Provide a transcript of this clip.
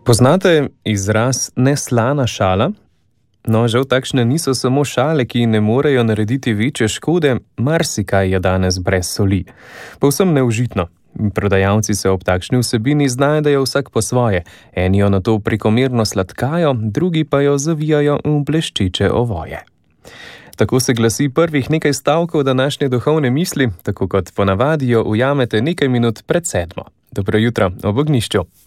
Poznate izraz neslana šala? No, žal takšne niso samo šale, ki ne morejo narediti večje škode, marsikaj je danes brez soli. Povsem neužitno. Prodajalci se ob takšni vsebini znajdejo vsak po svoje. Eni jo nato prekomerno sladkajo, drugi pa jo zavijajo v bleščeče ovoje. Tako se glasi prvih nekaj stavkov današnje duhovne misli, tako kot ponavadi jo ujamete nekaj minut pred 7. Dobro jutro ob ognjišču.